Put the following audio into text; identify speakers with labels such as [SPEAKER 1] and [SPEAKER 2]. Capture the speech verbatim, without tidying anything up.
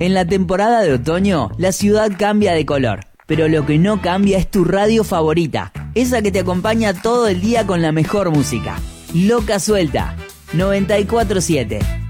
[SPEAKER 1] En la temporada de otoño, la ciudad cambia de color, pero lo que no cambia es tu radio favorita, esa que te acompaña todo el día con la mejor música. Loca Suelta, noventa y cuatro siete.